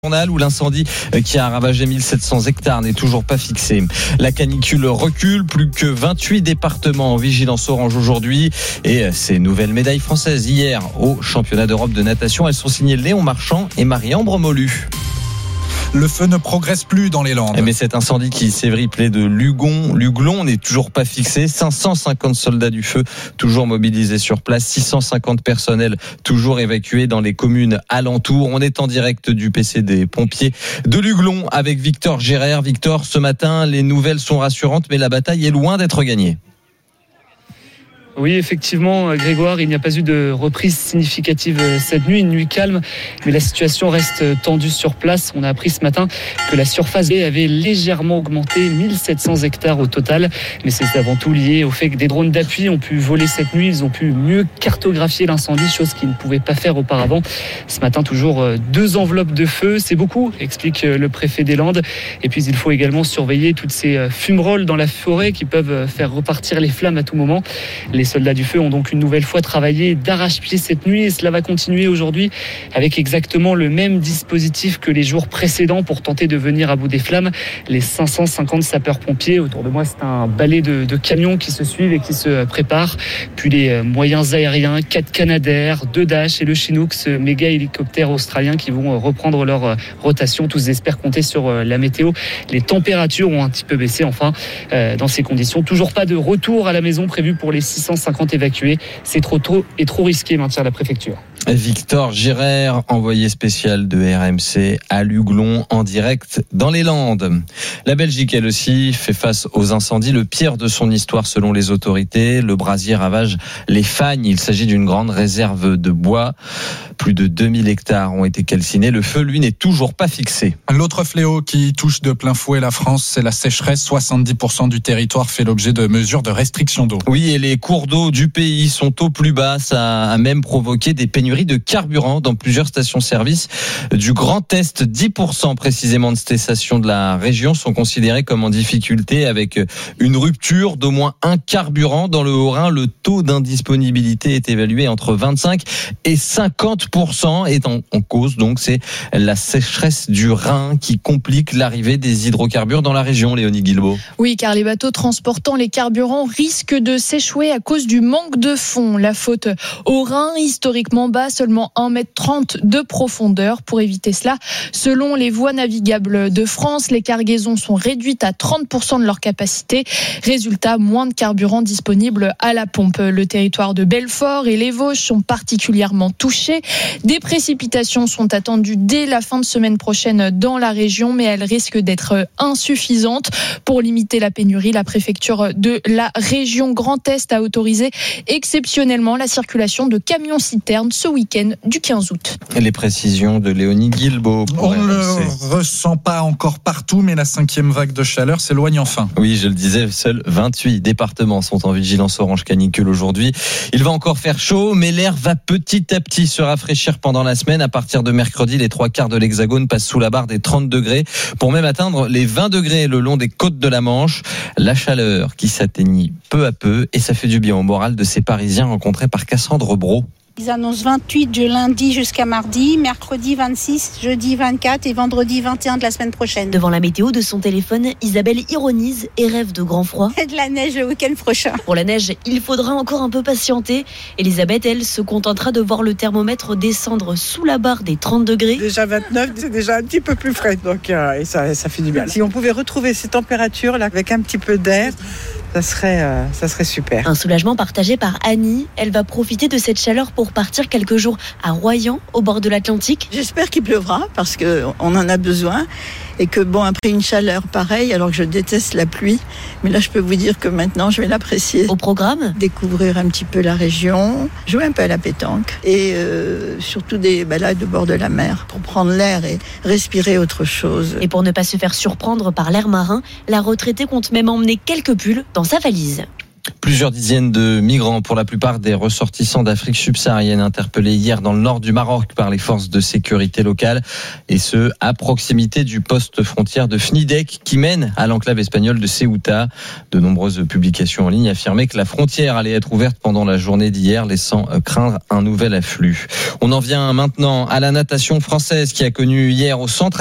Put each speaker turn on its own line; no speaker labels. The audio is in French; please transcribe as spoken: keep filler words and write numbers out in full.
Où l'incendie qui a ravagé mille sept cents hectares n'est toujours pas fixé. La canicule recule, plus que vingt-huit départements en vigilance orange aujourd'hui et ces nouvelles médailles françaises hier au championnat d'Europe de natation, elles sont signées Léon Marchand et Marie-Ambre Molu.
Le feu ne progresse plus dans les Landes.
Mais cet incendie qui s'évrit près de Lugon, Luglon n'est toujours pas fixé. cinq cent cinquante soldats du feu toujours mobilisés sur place. six cent cinquante personnels toujours évacués dans les communes alentours. On est en direct du P C des pompiers de Luglon avec Victor Gérard. Victor, ce matin, les nouvelles sont rassurantes, mais la bataille est loin d'être gagnée.
Oui, effectivement, Grégoire, il n'y a pas eu de reprise significative cette nuit, une nuit calme, mais la situation reste tendue sur place. On a appris ce matin que la surface avait légèrement augmenté, mille sept cents hectares au total, mais c'est avant tout lié au fait que des drones d'appui ont pu voler cette nuit. Ils ont pu mieux cartographier l'incendie, chose qu'ils ne pouvaient pas faire auparavant. Ce matin, toujours deux enveloppes de feu, c'est beaucoup, explique le préfet des Landes. Et puis, il faut également surveiller toutes ces fumerolles dans la forêt qui peuvent faire repartir les flammes à tout moment. Les soldats du feu ont donc une nouvelle fois travaillé d'arrache-pied cette nuit et cela va continuer aujourd'hui avec exactement le même dispositif que les jours précédents pour tenter de venir à bout des flammes. Les cinq cent cinquante sapeurs-pompiers, autour de moi c'est un balai de, de camions qui se suivent et qui se préparent, puis les moyens aériens, quatre Canadair, deux Dash et le Chinook, ce méga hélicoptère australien qui vont reprendre leur rotation. Tous espèrent compter sur la météo. Les températures ont un petit peu baissé enfin dans ces conditions. Toujours pas de retour à la maison prévu pour les six cent cinquante évacués. C'est trop tôt et trop risqué, maintient la préfecture.
Victor Gérard, envoyé spécial de R M C à Luglon, en direct dans les Landes. La Belgique, elle aussi, fait face aux incendies, le pire de son histoire selon les autorités. Le brasier ravage les Fagnes. Il s'agit d'une grande réserve de bois. Plus de deux mille hectares ont été calcinés. Le feu, lui, n'est toujours pas fixé.
L'autre fléau qui touche de plein fouet la France, c'est la sécheresse. soixante-dix pour cent du territoire fait l'objet de mesures de restriction d'eau.
Oui, et les cours d'eau du pays sont au plus bas. Ça a même provoqué des pénuries de carburant dans plusieurs stations-service du Grand Est. dix pour cent précisément de ces stations de la région sont considérées comme en difficulté avec une rupture d'au moins un carburant. Dans le Haut-Rhin, le taux d'indisponibilité est évalué entre vingt-cinq et cinquante pour cent et en, en cause, donc, c'est la sécheresse du Rhin qui complique l'arrivée des hydrocarbures dans la région, Léonie Guilbault.
Oui, car les bateaux transportant les carburants risquent de s'échouer à cause du manque de fond. La faute au Rhin, historiquement bas, seulement un mètre trente de profondeur. Pour éviter cela, selon les voies navigables de France, les cargaisons sont réduites à trente pour cent de leur capacité. Résultat, moins de carburant disponible à la pompe. Le territoire de Belfort et les Vosges sont particulièrement touchés. Des précipitations sont attendues dès la fin de semaine prochaine dans la région, mais elles risquent d'être insuffisantes. Pour limiter la pénurie, la préfecture de la région Grand Est a autorisé exceptionnellement la circulation de camions-citernes ce week-end du quinze août.
Les précisions de Léonie Guilbault.
On ne le ressent pas encore partout, mais la cinquième vague de chaleur s'éloigne enfin.
Oui, je le disais, seuls vingt-huit départements sont en vigilance orange canicule aujourd'hui. Il va encore faire chaud, mais l'air va petit à petit se rafraîchir pendant la semaine. À partir de mercredi, les trois quarts de l'Hexagone passent sous la barre des trente degrés pour même atteindre les vingt degrés le long des côtes de la Manche. La chaleur qui s'atteignit peu à peu et ça fait du bien au moral de ces Parisiens rencontrés par Cassandre Brault.
Ils annoncent vingt-huit de lundi jusqu'à mardi, mercredi vingt-six, jeudi vingt-quatre et vendredi vingt et un de la semaine prochaine.
Devant la météo de son téléphone, Isabelle ironise et rêve de grand froid.
Et de la neige le week-end prochain.
Pour la neige, il faudra encore un peu patienter. Elisabeth, elle, se contentera de voir le thermomètre descendre sous la barre des trente degrés.
Déjà vingt-neuf, c'est déjà un petit peu plus frais, donc euh, et ça, ça fait du bien. Si on pouvait retrouver ces températures là avec un petit peu d'air, ça serait, euh, ça serait super.
Un soulagement partagé par Annie. Elle va profiter de cette chaleur pour partir quelques jours à Royan, au bord de l'Atlantique.
J'espère qu'il pleuvra parce qu'on en a besoin et que bon, après une chaleur pareille, alors que je déteste la pluie, mais là je peux vous dire que maintenant je vais l'apprécier.
Au programme,
découvrir un petit peu la région, jouer un peu à la pétanque et euh, surtout des balades au bord de la mer pour prendre l'air et respirer autre chose.
Et pour ne pas se faire surprendre par l'air marin, la retraitée compte même emmener quelques pulls dans sa valise.
Plusieurs dizaines de migrants, pour la plupart des ressortissants d'Afrique subsaharienne, interpellés hier dans le nord du Maroc par les forces de sécurité locales, et ce, à proximité du poste frontière de Fnidek qui mène à l'enclave espagnole de Ceuta. De nombreuses publications en ligne affirmaient que la frontière allait être ouverte pendant la journée d'hier, laissant craindre un nouvel afflux. On en vient maintenant à la natation française qui a connu hier au centre